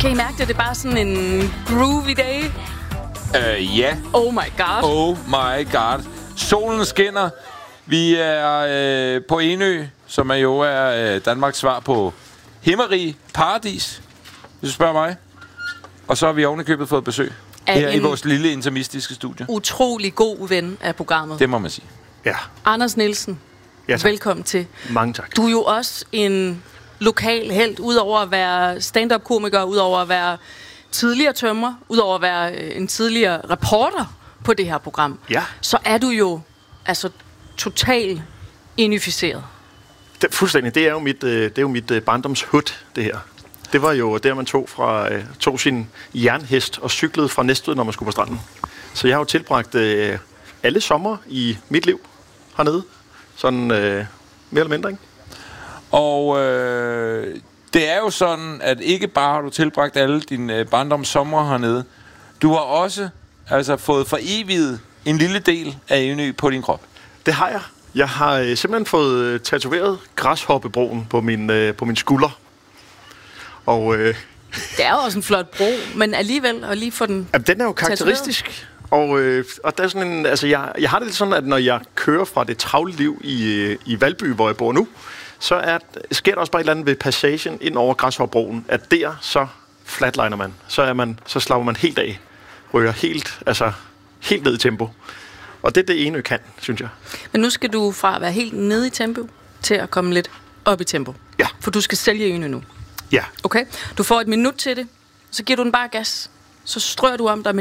Kan I mærke det? Det er bare sådan en groovy day. Ja. Oh my god. Oh my god. Solen skinner. Vi er på Enø, som jo er Danmarks svar på himmerige paradis, hvis du spørger mig. Og så har vi ovenikøbet fået besøg her i vores lille intermistiske studie. Utrolig god ven af programmet. Det må man sige. Ja. Anders Nielsen, velkommen til. Mange tak. Du er jo også en lokal helt, udover at være stand-up-komiker, udover at være tidligere tømrer, udover at være en tidligere reporter på det her program. Ja. Så er du jo altså totalt inficeret. Fuldstændig. Det er jo mit barndomshud, det her. Det var jo der, man tog sin jernhest og cyklede fra Næstved, når man skulle på stranden. Så jeg har jo tilbragt alle sommer i mit liv hernede. Sådan mere eller mindre, ikke? Og det er jo sådan, at ikke bare har du tilbragt alle dine barndomssommer hernede. Du har også fået foreviget en lille del af Enø på din krop. Det har jeg. Jeg har simpelthen fået tatoveret græshoppebroen på min skulder. Og det er jo også en flot bro, men alligevel at lige få den. Den er jo karakteristisk. Og der er sådan en, jeg har det lidt sådan, at når jeg kører fra det travle liv i Valby, hvor jeg bor nu, så sker der også bare et eller andet ved passagen ind over Græshoppebroen, at der så flatliner man. Så slapper man helt af. Ryger helt ned i tempo. Og det er det Enø kan, synes jeg. Men nu skal du fra at være helt nede i tempo til at komme lidt op i tempo. Ja. For du skal sælge Enø nu. Ja. Okay? Du får 1 minut til det, så giver du den bare gas. Så strøger du om dig med